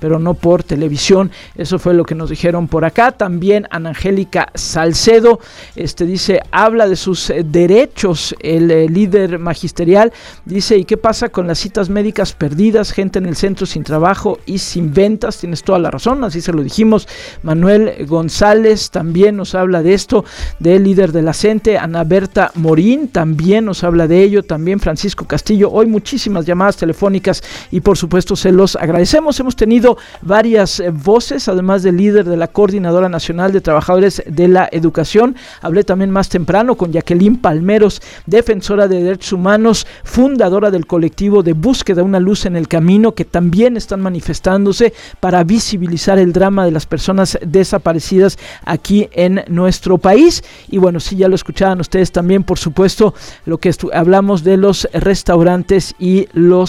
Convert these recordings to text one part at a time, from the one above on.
pero no por televisión. Eso fue lo que nos dijeron por acá. También Ana Angélica Salcedo dice, habla de sus derechos, el líder magisterial, dice, ¿y qué pasa con las citas médicas perdidas? Gente en el centro sin trabajo y sin ventas. Tienes toda la razón, así se lo dijimos. Manuel González también nos habla de esto, del líder de la CENTE. Ana Berta Morín también nos habla de ello, también Francisco Castillo. Hoy muchísimas llamadas telefónicas y por supuesto se los agradecemos. Hemos tenido varias voces, además del líder de la Coordinadora Nacional de Trabajadores de la Educación. Hablé también más temprano con Jacqueline Palmeros, defensora de derechos humanos, fundadora del colectivo de Búsqueda Una Luz en el Camino, que también están manifestándose para visibilizar el drama de las personas desaparecidas aquí en nuestro país. Y bueno, sí, ya lo escuchaban ustedes también, por supuesto, lo que hablamos de los restaurantes y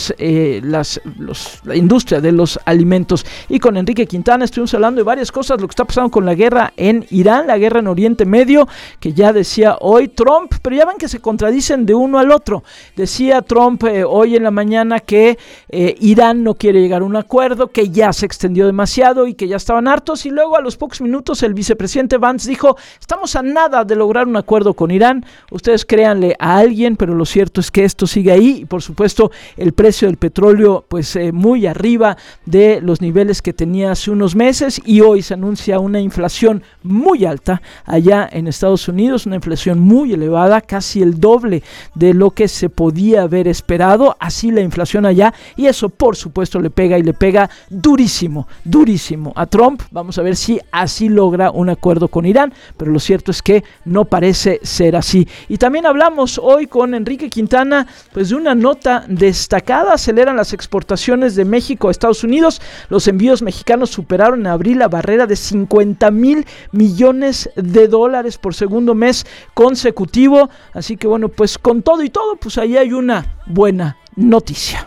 la industria de los alimentos. Y con Enrique Quintana estuvimos hablando de varias cosas, lo que está pasando con la guerra en Irán, la guerra en Oriente Medio, que ya decía hoy Trump, pero ya ven que se contradicen de uno al otro. Decía Trump hoy en la mañana que Irán no quiere llegar a un acuerdo, que ya se extendió demasiado y que ya estaban hartos, y luego a los pocos minutos el vicepresidente Vance dijo, estamos a nada de lograr un acuerdo con Irán, ustedes créanle a alguien, pero lo cierto es que esto sigue ahí, y por supuesto el precio del petróleo pues muy arriba de los niveles que tenía hace unos meses, y hoy se anuncia una inflación muy alta allá en Estados Unidos, una inflación muy elevada, casi el doble de lo que se podía haber esperado, así la inflación allá, y eso por supuesto le pega, y le pega durísimo a Trump. Vamos a ver si así logra un acuerdo con Irán, pero lo cierto es que no parece ser así. Y también hablamos hoy con Enrique Quintana pues de una nota destacada. Aceleran las exportaciones de México a Estados Unidos. Los envíos mexicanos superaron en abril la barrera de $50,000 millones por segundo mes consecutivo. Así que bueno, pues con todo y todo, pues ahí hay una buena noticia.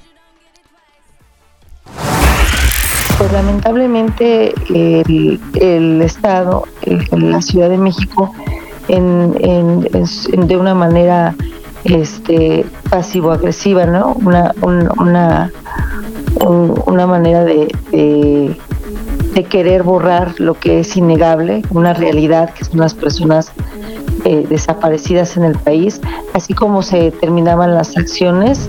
Pues lamentablemente el Estado, la Ciudad de México, de una manera pasivo-agresiva, ¿no? Una manera de querer borrar lo que es innegable, una realidad que son las personas desaparecidas en el país, así como se terminaban las acciones.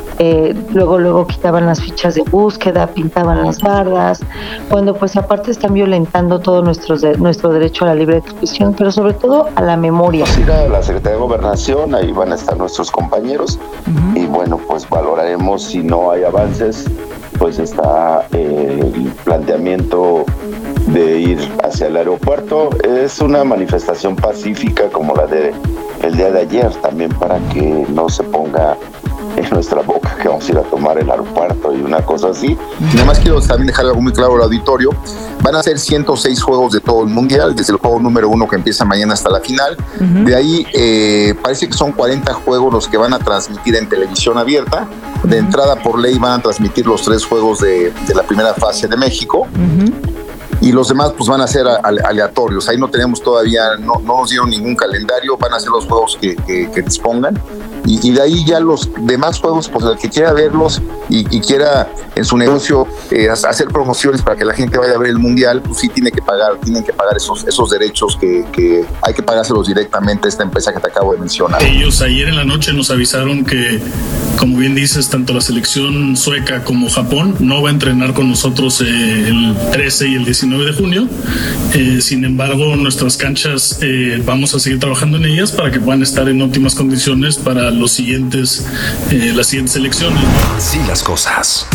Luego quitaban las fichas de búsqueda, pintaban las bardas, cuando pues aparte están violentando todo nuestro derecho a la libre expresión, pero sobre todo a la memoria. Ir a la Secretaría de Gobernación, ahí van a estar nuestros compañeros, y bueno, pues valoraremos si no hay avances, pues está el planteamiento de ir hacia el aeropuerto. Es una manifestación pacífica como la de el día de ayer, también para que no se ponga en nuestra boca que vamos a ir a tomar el aeropuerto y una cosa así. Nada más quiero también dejar algo muy claro al auditorio. Van a ser 106 juegos de todo el mundial, desde el juego número 1 que empieza mañana hasta la final. De ahí parece que son 40 juegos los que van a transmitir en televisión abierta. De entrada, por ley, van a transmitir los 3 juegos de la primera fase de México. Y los demás pues van a ser aleatorios. Ahí no tenemos todavía, no nos dieron ningún calendario, van a ser los juegos que dispongan. Y de ahí ya los demás juegos, pues el que quiera verlos y quiera en su negocio hacer promociones para que la gente vaya a ver el mundial, pues sí tienen que pagar esos derechos que hay que pagárselos directamente a esta empresa que te acabo de mencionar. Ellos ayer en la noche nos avisaron que, como bien dices, tanto la selección sueca como Japón no va a entrenar con nosotros el 13 y el 19 de junio. Sin embargo, nuestras canchas vamos a seguir trabajando en ellas para que puedan estar en óptimas condiciones para las siguientes elecciones. Así las cosas.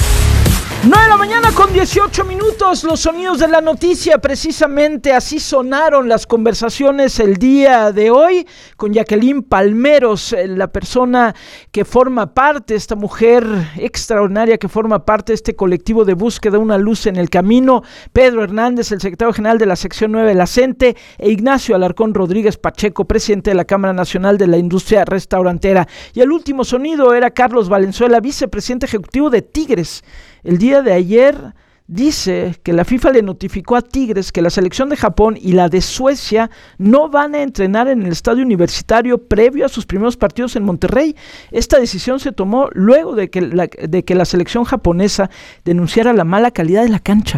9 de la mañana con 18 minutos, los sonidos de la noticia, precisamente así sonaron las conversaciones el día de hoy con Jacqueline Palmeros, la persona que forma parte, esta mujer extraordinaria que forma parte de este colectivo de búsqueda Una Luz en el Camino, Pedro Hernández, el secretario general de la sección 9 de la CENTE, e Ignacio Alarcón Rodríguez Pacheco, presidente de la Cámara Nacional de la Industria Restaurantera. Y el último sonido era Carlos Valenzuela, vicepresidente ejecutivo de Tigres. El día de ayer dice que la FIFA le notificó a Tigres que la selección de Japón y la de Suecia no van a entrenar en el estadio universitario previo a sus primeros partidos en Monterrey. Esta decisión se tomó luego de que la selección japonesa denunciara la mala calidad de la cancha.